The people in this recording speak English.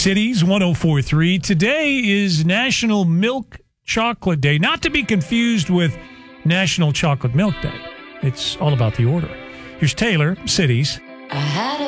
Cities 104.3. Today is National Milk Chocolate Day, not to be confused with National Chocolate Milk Day. It's all about the order. Here's Taylor, Cities.